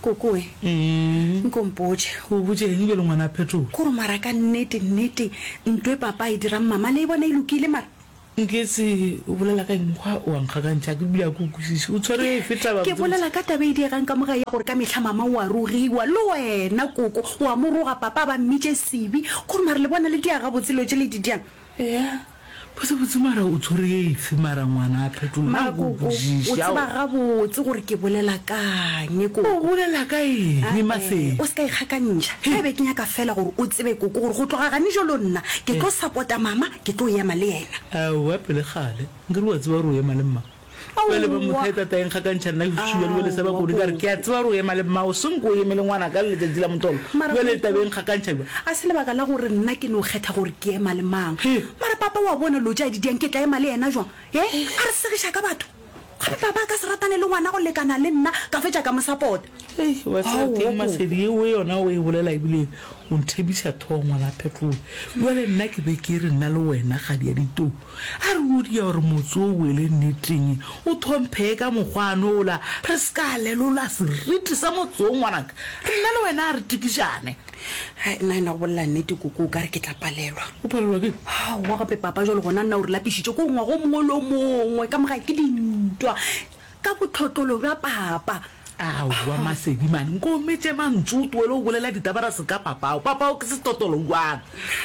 Koko nkompoche go botse eng be le ngwana phetola go re mara ka nnete ntwe papa e dira mama le bona e lokile mara nke se o bolela ka nkwa o ankgakantšha ke bile ko kwisise o tshware feta ke bolela ka tabe e diegang ka moga ya gore ka mehla mama wa rogiwa le wena koko wa moroga papa ba mmitše sebi gore mare le bona le diaga botselo tše le di diang botse mara o tshware efe mara ngwana a phetola o tseba gabotse gore ke bolela kanye o bolela ka eng masedi o se ka ikgakantšha ga ebe ke nyaka fela gore o tsebe koko gore go tloga gane jalo nna ke tlo support-a mama ke tlo ema le ena aowa pele gale nkere wa tseba gore o ema le mma pele ba motho e tataeng kgakantšha nna kesuwa le bolesa ba kodi kare ke a tseba gore o ema le mmao senko o emele ngwana ka letsatsi la motolo bele tabeng kgakantšha a se lebaka la gore nna ke ne o kgetha gore ke ema le mang mara papa wa bona lo tša didiang ke tla ema le ena jwang a re segiša ka batho gape papa ka se ratane le ngwana go lekana le nna ka fetša ka mosapota wa seteng masedi eo yona o e bolela ebile o nthebisa thogo ngwana phetola jale nna ke be ke re nna le wena gadi ya ditoo a re odia gore motse o wele nneteng o thomphee ka mokgwane ola re se ka lelola seriti sa motse o ngwanaka re nna le wena a re tikišane nna ena go bolela nnete koko o ka re ke tla palelwa o palelwa ke wa gape papa jalo gona nna o re lapišitše ko ngwa go mongwe le mongwe ka moga ke dintwa ka botlhotlolo bja papa aowa masedi mane nko metse mantse o tuele o bolela ditabara se ka papao papao ke setotolo jwana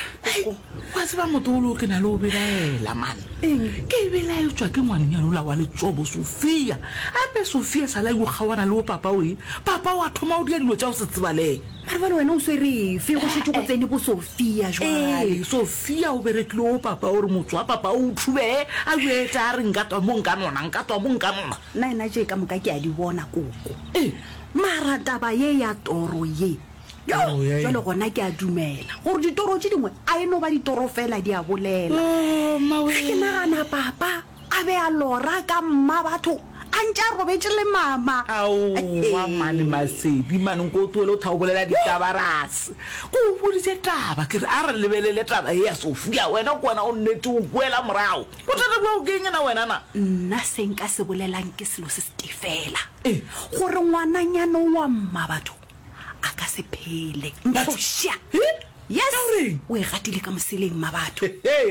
wa tseba motolo ke na le o belaela mane ke e belaetswa ke ngwanenyanola wa letsobo Sofia ape Sofia sala yo kgawana le o papa o papa wa thoma o dia dilo tša o se tsebaleng mare bale wena o swerefe go šetse go tsene bo Sofia jwale Sofia o berekile o papa o re motho wa papa o thube a jetša a re nkatwa mo nka nona nna ena je ka moka ke a di bona koko mara taba ye ya toro ye jwale gona ke a dumela gore ditoro tše dingwe a eno ba ditoro fela di a bolela ke nagana papa a be a lora ka mma batho a ntša a robetse le mama aowa mane masedi mane nko o tuele o thao bolela ditabarase ko o boditse taba ke re a re lebelele taba e ya Sofia wena kona o nnete o boela morago bothata bja o kenyena wena na nna se nka se bolelang ke selo se setefela gore ngwananyano wa mma batho a ka se phele nkoša yes o e gatile ka moseleng mma batho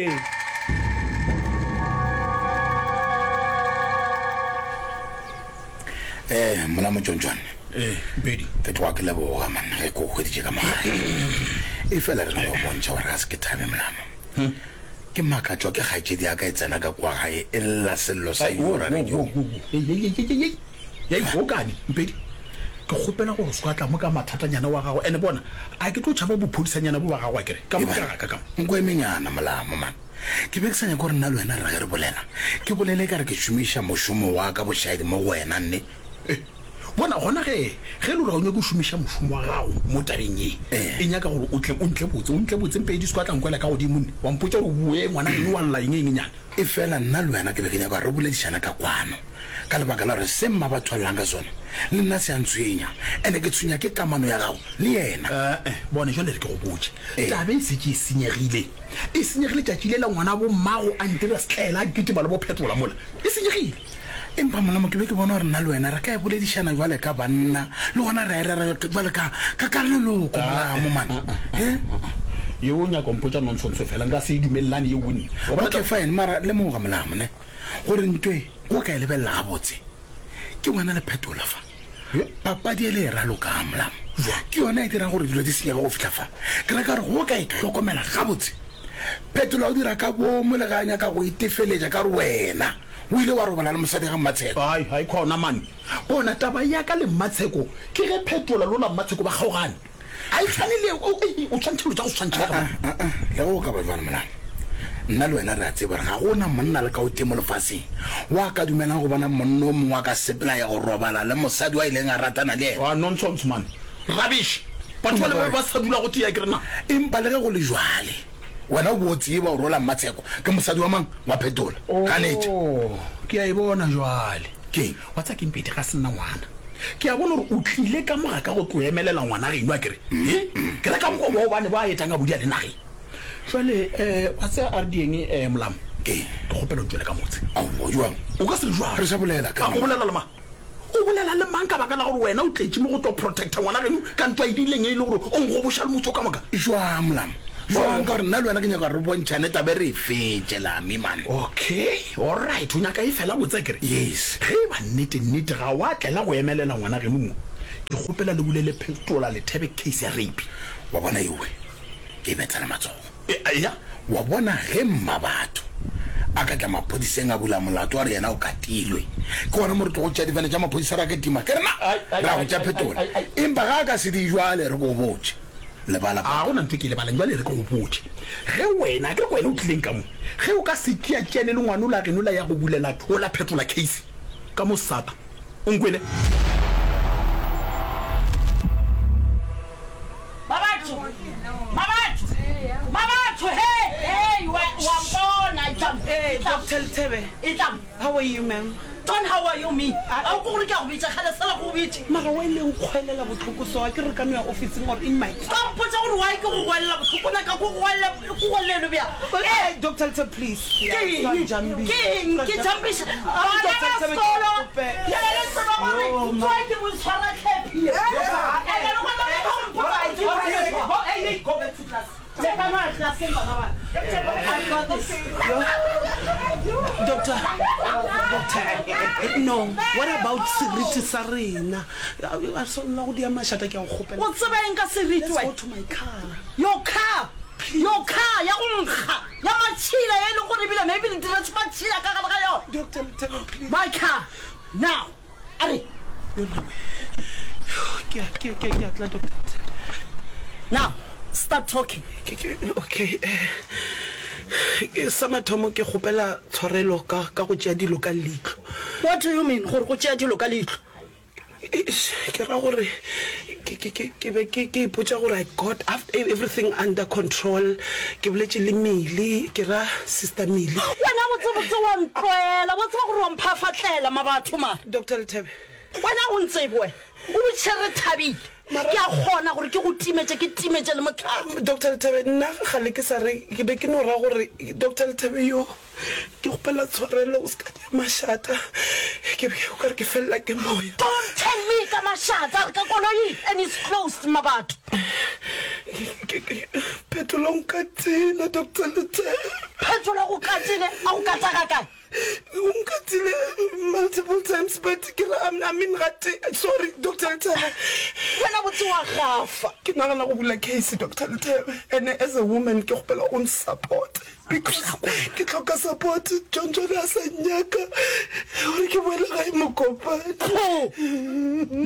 mona motsontswane bedi ke twa ke leboga man ge ko hweditše ka magae e fela re no bontšha gore ga se ke thabe molamo ke makatswa ke kgaetšedi ya ka e tsena ka kwa gae e lla sello sa okane mpedi ke kgopela gore se ka tla mo ka mathatanyana wa gago ene bona a ke tlo tšhaba bophodisanyana bo ba gago a kere ka mokagaka ka nko emenyana molamo man ke be ke sanya gore nna le wena re ge re bolela ke bolele ka re ke šomiša mošomo wa ka bošaedi mo go wena nne bona gona ge le ra o nyaka o šomiša mošomo wa gago mo tabeng ye e nyaka gore o ntle botse mpedi se ka tlankwela ka godimo nne wa mpotsa gore bue ngwana ene wa lla eng enyana e fela nna le wena ke be ke nyaka re boledišana ka kwano ka lebaka la gore se mma ba tshwalelang ka sone le nna se a ntshwenya ande ke tshwenya ke kamano ya gago le yena bone jale re ke go botse tabe e se ke e senyegile tšatši le la ngwana bo mmago a ntira setlaela a keteba le bo phetola mola e senyegile empa molamo ke be ke bona gore nna le wena re ka e boledišana jwale ka banna le gona re jale ka karololoko molamo mane ye o nyaka mpotsa nontsontsho fela nka se e dumelelane ye one okay fine mara le moga molamo ne gore ntwe go ka e lebelela gabotse ke ngwana le phetola fa papadi e le e raloka molamo ke yona e dirang gore dilo di senyaka go fitlha fa ke reka gore go ka e tlhokomela gabotse phetola o dira ka bomo le ga nyaka go itefeletša ka re wena o ile wa robala le mosadi ga Mmatsheko hai khona mane bona taba ya ka le Mmatsheko ke ge phetola lola Mmatsheko ba kgaogane a itshwanile o tshwantshelo tša go tshwantšhela le go ka ba jwana molamo nna le wena re a tseba re ga gona monna le ka o temo lefaseng wa ka dumelang go bona monno mongwe wa ka sepela ya go robala le mosadi wa ileng a ratana le ena nonsense man rubbish batho ba le ba sa dula go tia ke rena empa le ge go le jwale wena o bo tseba o rola Mmatsheko ke mosadi wa mang wa phetola ka nete ke a e bona jwale ke wa tsa ke mpete ga sena ngwana ke a bona gore o tlile ka moga ka go tlo emelela ngwana geno a kere ke re ka moko bao bane ba etang a bodi a le nageng jwale wa tse a re dieng molamo ke kgopela o tswele ka motse jwang o ka se le jwang re sa bolela ka go bolela le ma o bolela le mang ka baka la gore wena o tletse mo go tlo protecta ngwana geno ka ntwa e dileng e le gore o ngoboša le motho ka moka jwa molamo jwang ka gore nna le wena ke nyaka re bontšhane tabe re e fetse lame man okay allright o nyaka e fela botsekere yes ge ba nnete ga wa tlela go emelela ngwana geno mo ke kgopela le bulele phetola lethebe case ya rape wa bona ewe ke betsana matsogo ya wa bona ge mma batho a ka tla maphodiseng a bula molato wa re yena o katilwe ke gona mo re tlo go tšea difane tša maphodisa ra ke tima ke rena ra go tša phetola empa ga a ka se di jwale re ko botse lebala a go nante ke lebalang jwale re ka go botse ge wena ke wena o tlileng ka mo ge o ka se tšeatšeane le ngwane o la genola ya go bulela thola phetola case ka mo sata o nkwele Hey, Dr. Tebe. How are you, ma'am? Don, how are you, me? I'll go to the Mara, when you call a book, so I can come your office or in my Come put on why go well. Hey, Dr. Tebe, please. King, Doctor, no. What about Siriti Sarina? I saw Laudia Mashata. What's the bank of Siriti? Go to my car. Your car. Your car. Yamachila. Maybe the Machila. Doctor, please. My car. Now. Now. Start talking. Okay. Sama thomo ke gopela tshwarelo ka go tšea dilo ka leitlo. What do you mean gore go tšea dilo ka leitlo? Ke ra gore ke ipotsa gore I got everything under control. Ke boletše le Mili, ke ra sister Mili. Wena botse wa ntloela, botse gore wa mphafatlela mabatho ma. Dr. Tebe. Wena o ntse boe. O tšhere Thabile. Ke a gona gore ke go timetše le motlhalo. Dr. Tebe, nna gale ke sa re ke be ke no ra gore Dr. Tebe yo ke gopela tshwarelo o ska di mashata ke be o ka re ke fella ke moya. Don't tell me ka mashata ka koloi and it's closed mabatho. Phetola ka tsela Dr. Tebe. Phetola go ka tsela a o ka tsa ka multiple times, but I mean, sorry, Dr. Tebe. When I was to a half, ke nagana go bula case, Dr. Tebe. And as a woman, ke gopela on support. Because ke tlhoka support, John a sa nyaka. Gore ke boela gae mo kopane.